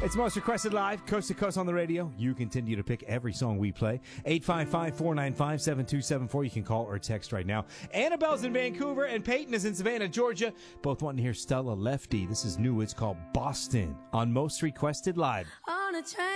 It's Most Requested Live, coast to coast on the radio. You continue to pick every song we play. 855-495-7274. You can call or text right now. Annabelle's in Vancouver and Peyton is in Savannah, Georgia. Both wanting to hear Stella Lefty. This is new. It's called Boston on Most Requested Live. On a train.